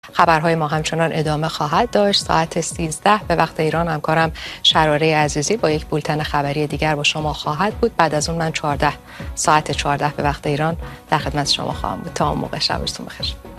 خبرهای ما همچنان ادامه خواهد داشت. ساعت 13 به وقت ایران همکارم شراره عزیزی با یک بولتن خبری دیگر با شما خواهد بود. بعد از اون من ساعت 14 به وقت ایران در خدمت شما خواهم بود. تا اون موقع شبتون بخیر.